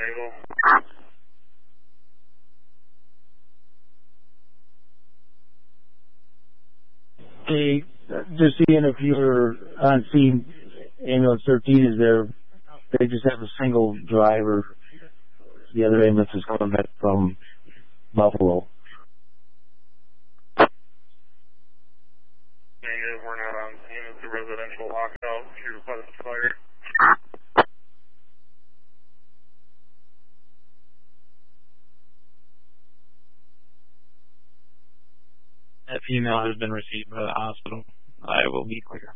Eagle. Hey, just seeing if you're on scene, ambulance 13 is there. They just have a single driver. The other ambulance is coming back from Buffalo. Negative, we're not on scene. It's a residential lockout. She requested fire. That female has been received by the hospital. I will be clear.